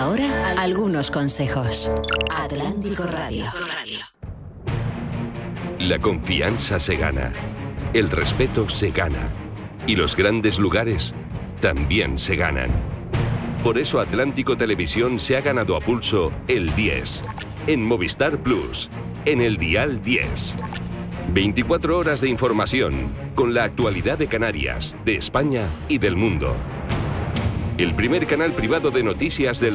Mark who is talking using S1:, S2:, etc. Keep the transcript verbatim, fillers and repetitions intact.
S1: ahora, algunos consejos. Atlántico Radio.
S2: La confianza se gana, el respeto se gana y los grandes lugares también se ganan. Por eso Atlántico Televisión se ha ganado a pulso el diez, en Movistar Plus, en el dial diez. veinticuatro horas de información con la actualidad de Canarias, de España y del mundo. El primer canal privado de noticias del